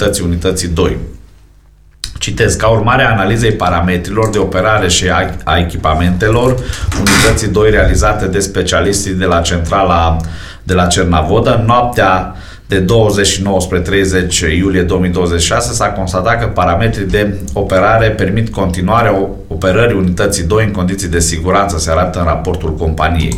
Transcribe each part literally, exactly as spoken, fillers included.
capacității unității doi. Citez, ca urmare a analizei parametrilor de operare și a, a echipamentelor unității doi realizate de specialiștii de la centrala de la Cernavodă, noaptea de douăzeci și nouă spre treizeci iulie două mii douăzeci și șase s-a constatat că parametrii de operare permit continuarea operării unității doi în condiții de siguranță, se arată în raportul companiei.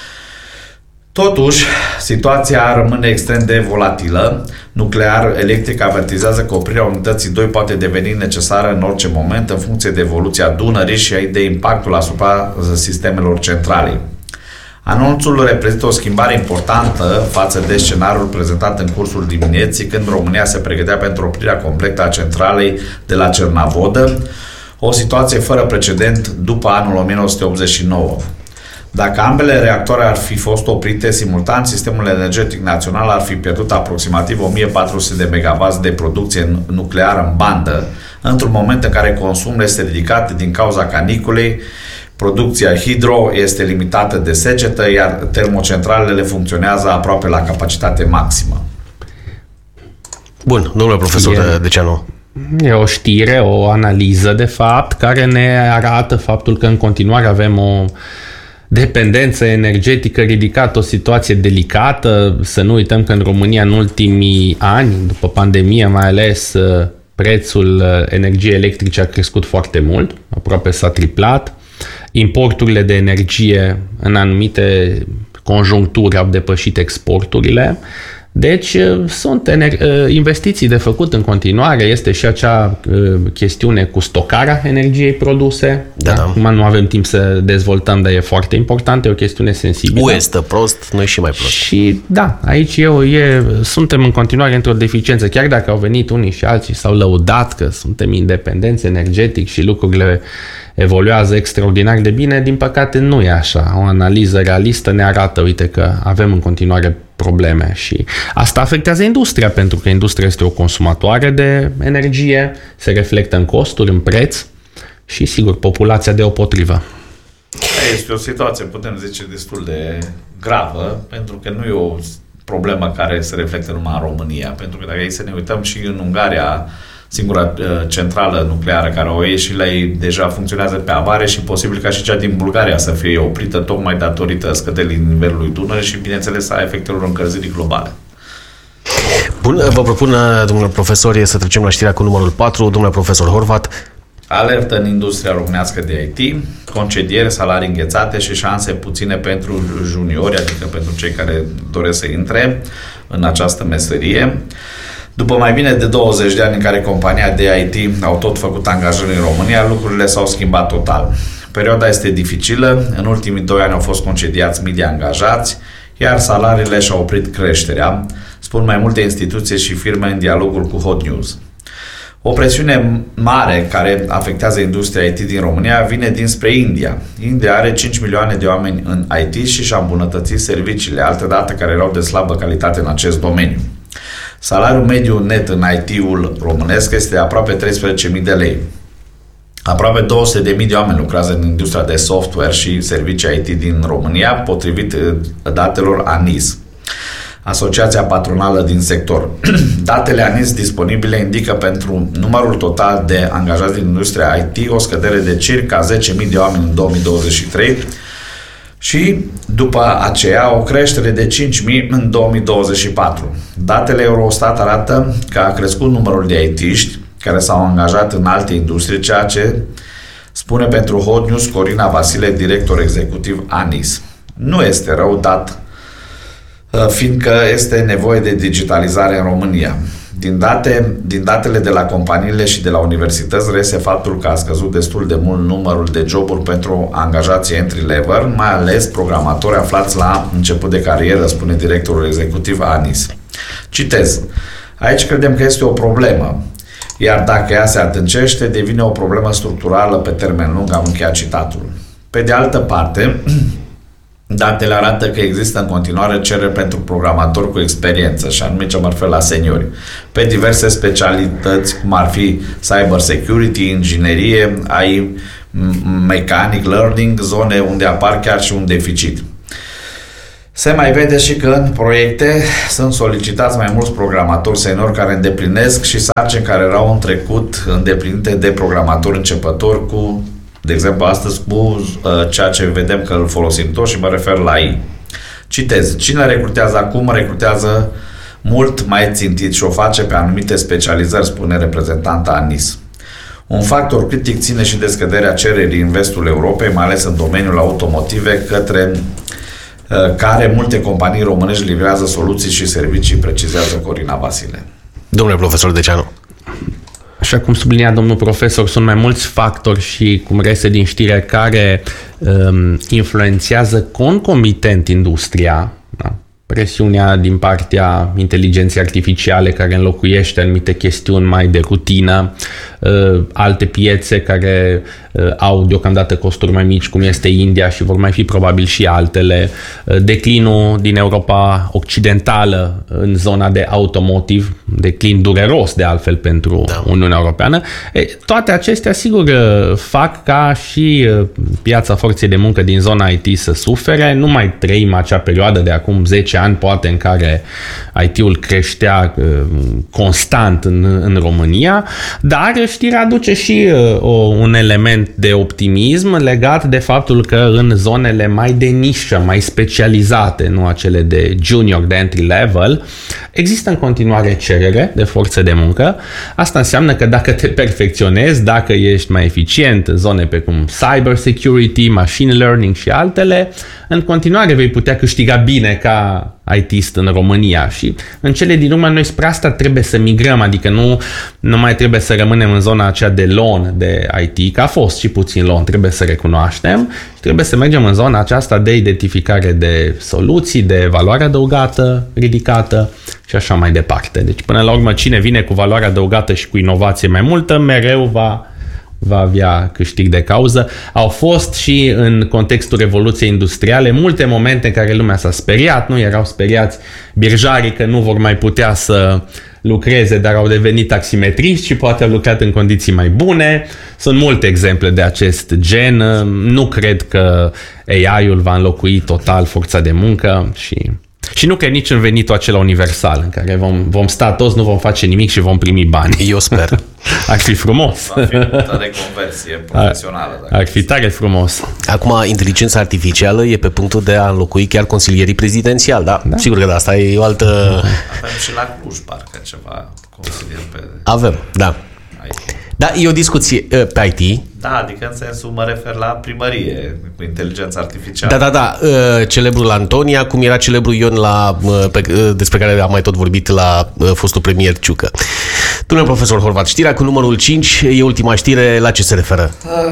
Totuși, situația rămâne extrem de volatilă. Nuclear Electric avertizează că oprirea unității doi poate deveni necesară în orice moment în funcție de evoluția Dunării și de impactul asupra sistemelor centralei. Anunțul reprezintă o schimbare importantă față de scenariul prezentat în cursul dimineții, când România se pregătea pentru oprirea completă a centralei de la Cernavodă, o situație fără precedent după anul o mie nouă sute optzeci și nouă. Dacă ambele reactoare ar fi fost oprite simultan, sistemul energetic național ar fi pierdut aproximativ o mie patru sute de megawatts de producție nucleară în bandă, într-un moment în care consumul este ridicat din cauza caniculei, producția hidro este limitată de secetă, iar termocentralele funcționează aproape la capacitate maximă. Bun, domnule profesor e, Deceanu. E o știre, o analiză de fapt, care ne arată faptul că în continuare avem o dependență energetică ridicată, o situație delicată. Să nu uităm că în România în ultimii ani, după pandemie mai ales, prețul energiei electrice a crescut foarte mult, aproape s-a triplat. Importurile de energie în anumite conjuncturi au depășit exporturile. Deci sunt investiții de făcut în continuare, este și acea chestiune cu stocarea energiei produse. Da, da. Acum nu avem timp să dezvoltăm, dar e foarte important, e o chestiune sensibilă. U E stă prost, noi și mai prost. Și da, aici eu, e, suntem în continuare într-o deficiență, chiar dacă au venit unii și alții, s-au lăudat că suntem independenți energetic și lucrurile evoluează extraordinar de bine, din păcate nu e așa. O analiză realistă ne arată, uite, că avem în continuare probleme și asta afectează industria, pentru că industria este o consumatoare de energie, se reflectă în costuri, în preț și, sigur, populația deopotrivă. Este o situație, putem zice, destul de gravă, pentru că nu e o problemă care se reflectă numai în România, pentru că dacă ei să ne uităm și în Ungaria, singura uh, centrală nucleară care o e și la ei deja funcționează pe avare și posibil ca și cea din Bulgaria să fie oprită tocmai datorită scăderii nivelului Dunării și, bineînțeles, a efectelor încălzirii globale. Bun, vă propun, domnule profesor, să trecem la știrea cu numărul patru. Domnule profesor Horvat. Alertă în industria românească de I T, concedieri, salarii înghețate și șanse puține pentru juniori, adică pentru cei care doresc să intre în această meserie. După mai bine de douăzeci de ani în care compania de I T au tot făcut angajări în România, lucrurile s-au schimbat total. Perioada este dificilă, în ultimii doi ani au fost concediați mii de angajați, iar salariile și-au oprit creșterea, spun mai multe instituții și firme în dialogul cu Hot News. O presiune mare care afectează industria I T din România vine dinspre India. India are cinci milioane de oameni în I T și și-a îmbunătățit serviciile, altădată care erau de slabă calitate în acest domeniu. Salariul mediu net în I T-ul românesc este aproape treisprezece mii de lei. Aproape două sute de mii de oameni lucrează în industria de software și servicii I T din România, potrivit datelor A N I S, Asociația Patronală din sector. Datele A N I S disponibile indică pentru numărul total de angajați din industria I T o scădere de circa zece mii de oameni în două mii douăzeci și trei și după aceea o creștere de cinci mii în două mii douăzeci și patru. Datele Eurostat arată că a crescut numărul de I T-ști care s-au angajat în alte industrie, ceea ce spune pentru Hot News Corina Vasile, director executiv A N I S. Nu este rău, dat fiindcă este nevoie de digitalizare în România. Din, date, din datele de la companiile și de la universități reiese faptul că a scăzut destul de mult numărul de joburi pentru angajații entry-level, mai ales programatori aflați la început de carieră, spune directorul executiv A N I S. Citez. Aici credem că este o problemă, iar dacă ea se adâncește, devine o problemă structurală pe termen lung, am încheiat citatul. Pe de altă parte, datele arată că există în continuare cereri pentru programatori cu experiență, și anume ce mă refer la seniori, pe diverse specialități, cum ar fi cyber security, inginerie, A I, mechanic learning, zone unde apar chiar și un deficit. Se mai vede și că în proiecte sunt solicitați mai mulți programatori seniori care îndeplinesc și sarcini care erau în trecut îndeplinite de programatori începători cu, de exemplu, astăzi cu uh, ceea ce vedem că îl folosim toți și mă refer la A I. Citez. Cine recrutează acum, recrutează mult mai țintit și o face pe anumite specializări, spune reprezentanta A N I S. Un factor critic ține și de scăderea cererii în vestul Europei, mai ales în domeniul automotive, către care multe companii românești livrează soluții și servicii, precizează Corina Vasile. Domnule profesor Deceanu. Așa cum sublinia domnul profesor, sunt mai mulți factori și, cum reiese din știre, care um, influențează concomitent industria, da? Presiunea din partea inteligenței artificiale care înlocuiește anumite chestiuni mai de rutină, uh, alte piețe care uh, au deocamdată costuri mai mici, cum este India și vor mai fi probabil și altele, uh, declinul din Europa Occidentală în zona de automotive, declin dureros de altfel pentru da. Uniunea Europeană. E, toate acestea, sigur, fac ca și piața forței de muncă din zona I T să sufere. Nu mai trăim acea perioadă de acum zece ani, poate, în care I T-ul creștea uh, constant în, în România, dar știrea aduce și uh, o, un element de optimism legat de faptul că în zonele mai de nișă, mai specializate, nu acele de junior, de entry level, există în continuare cerere de forță de muncă. Asta înseamnă că dacă te perfecționezi, dacă ești mai eficient în zone pe cum cyber security, machine learning și altele, în continuare vei putea câștiga bine ca I T-ist în România și în cele din urmă noi spre asta trebuie să migrăm, adică nu, nu mai trebuie să rămânem în zona aceea de loan de I T, că a fost și puțin loan, trebuie să recunoaștem, și trebuie să mergem în zona aceasta de identificare de soluții, de valoare adăugată ridicată și așa mai departe. Deci până la urmă cine vine cu valoare adăugată și cu inovație mai multă, mereu va va avea câștig de cauză. Au fost și în contextul Revoluției Industriale multe momente în care lumea s-a speriat, nu erau speriați birjarii că nu vor mai putea să lucreze, dar au devenit taximetriști și poate au lucrat în condiții mai bune. Sunt multe exemple de acest gen. Nu cred că A I-ul va înlocui total forța de muncă și... Și nu cred nici în venitul acela universal, în care vom, vom sta toți, nu vom face nimic și vom primi bani. Eu sper. Ar fi frumos. Va fi multă reconversie profesională. Ar, ar fi tare frumos. Acum, inteligența artificială e pe punctul de a înlocui chiar consilierii prezidențiali, da? Da. Sigur că da, asta e o altă... Avem și la Cluj, parcă, ceva consilier pe... Avem, da. I T. Da, e o discuție pe I T. Da, adică în sensul mă refer la primărie, cu inteligența artificială. Da, da, da. Celebrul Antonia, cum era celebrul Ion la, pe, despre care am mai tot vorbit la fostul premier Ciucă. Domnule profesor Horvat, știrea cu numărul cinci e ultima știre, la ce se referă?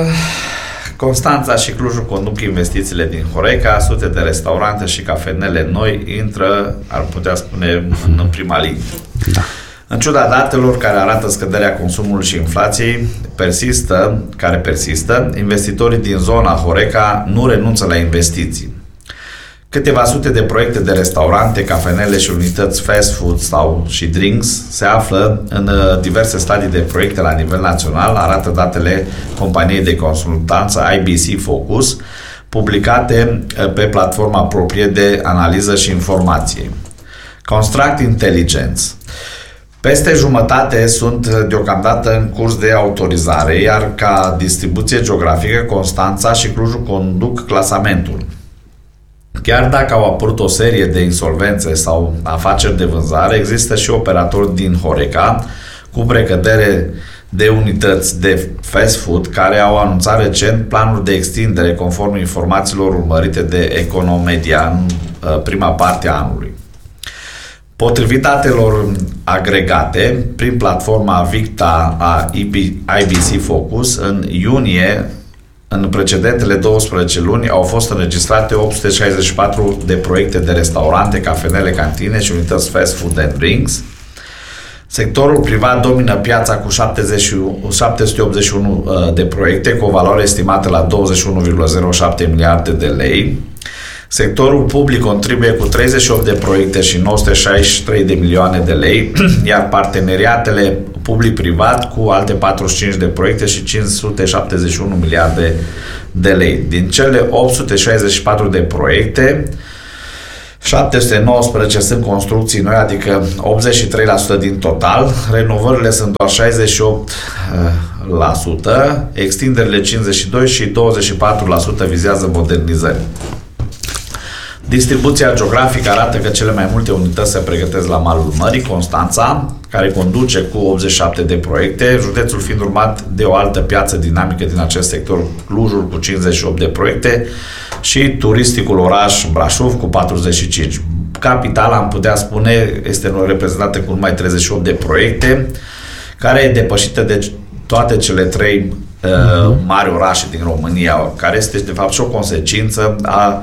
Constanța și Clujul conduc investițiile din Horeca, sute de restaurante și cafenele noi intră, ar putea spune, în prima linie. Da. În ciuda datelor care arată scăderea consumului și inflației, persistă, care persistă, investitorii din zona Horeca nu renunță la investiții. Câteva sute de proiecte de restaurante, cafenele și unități fast food sau și drinks se află în diverse stadii de proiecte la nivel național, arată datele companiei de consultanță I B C Focus, publicate pe platforma proprie de analiză și informație. Construct Intelligence. Peste jumătate sunt deocamdată în curs de autorizare, iar ca distribuție geografică, Constanța și Clujul conduc clasamentul. Chiar dacă au apărut o serie de insolvențe sau afaceri de vânzare, există și operatori din Horeca cu precădere de unități de fast food care au anunțat recent planuri de extindere conform informațiilor urmărite de Economedia în prima parte a anului. Potrivit datelor agregate prin platforma Victa a I B C Focus, în iunie, în precedentele douăsprezece luni, au fost înregistrate opt sute șaizeci și patru de proiecte de restaurante, cafenele, cantine și unități fast food and drinks. Sectorul privat domină piața cu șapte sute optzeci și unu de proiecte, cu o valoare estimată la douăzeci și unu virgulă zero șapte miliarde de lei. Sectorul public contribuie cu treizeci și opt de proiecte și nouă sute șaizeci și trei de milioane de lei, iar parteneriatele public-privat cu alte patruzeci și cinci de proiecte și cinci sute șaptezeci și unu miliarde de lei. Din cele opt sute șaizeci și patru de proiecte, șapte sute nouăsprezece sunt construcții noi, adică optzeci și trei la sută din total, renovările sunt doar șaizeci și opt la sută, extinderile cincizeci și doi la sută și douăzeci și patru la sută vizează modernizări. Distribuția geografică arată că cele mai multe unități se pregătesc la malul mării, Constanța, care conduce cu optzeci și șapte de proiecte, județul fiind urmat de o altă piață dinamică din acest sector, Clujul cu cincizeci și opt de proiecte și turisticul oraș Brașov cu patruzeci și cinci. Capitala, am putea spune, este reprezentată cu numai treizeci și opt de proiecte, care e depășită de toate cele trei uh, mari orașe din România, care este de fapt și o consecință a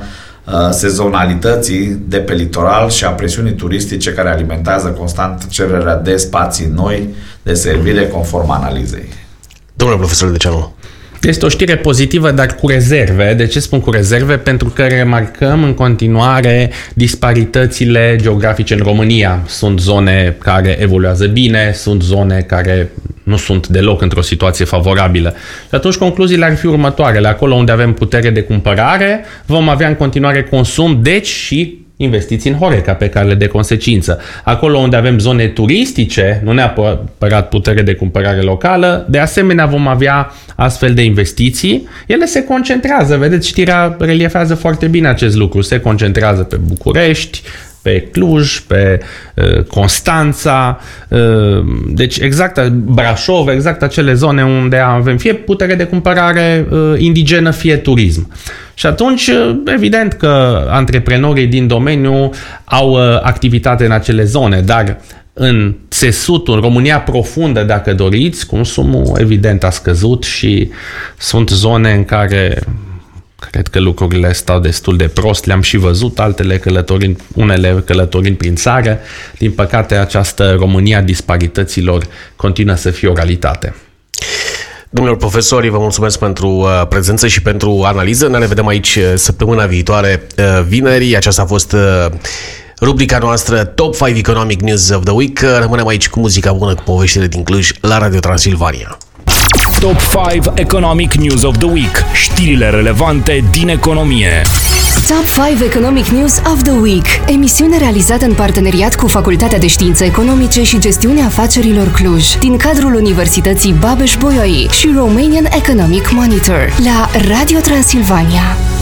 sezonalității de pe litoral și a presiunii turistice care alimentează constant cererea de spații noi de servire conform analizei. Domnule profesor Deceanu. Este o știre pozitivă, dar cu rezerve. De ce spun cu rezerve? Pentru că remarcăm în continuare disparitățile geografice în România. Sunt zone care evoluează bine, sunt zone care nu sunt deloc într-o situație favorabilă. Și atunci concluziile ar fi următoarele. Acolo unde avem putere de cumpărare, vom avea în continuare consum, deci și investiții în Horeca pe cale de consecință. Acolo unde avem zone turistice, nu neapărat putere de cumpărare locală, de asemenea vom avea astfel de investiții. Ele se concentrează, vedeți, știrea reliefează foarte bine acest lucru, se concentrează pe București, pe Cluj, pe uh, Constanța, uh, deci exact Brașov, exact acele zone unde avem fie putere de cumpărare uh, indigenă, fie turism. Și atunci, evident că antreprenorii din domeniu au uh, activitate în acele zone, dar în țesutul, în România profundă, dacă doriți, consumul evident a scăzut și sunt zone în care cred că lucrurile stau destul de prost, le-am și văzut, altele călătorind, unele călătorind prin țară. Din păcate, această România a disparităților continuă să fie o realitate. Domnilor profesori, vă mulțumesc pentru uh, prezență și pentru analiză. Ne revedem aici săptămâna viitoare, uh, vineri. Aceasta a fost uh, rubrica noastră Top cinci Economic News of the Week. Rămânem aici cu muzica bună, cu poveștile din Cluj, la Radio Transilvania. Top cinci Economic News of the Week. Știrile relevante din economie. Top cinci Economic News of the Week. Emisiune realizată în parteneriat cu Facultatea de Științe Economice și Gestiunea Afacerilor Cluj, din cadrul Universității Babeș-Bolyai și Romanian Economic Monitor, la Radio Transilvania.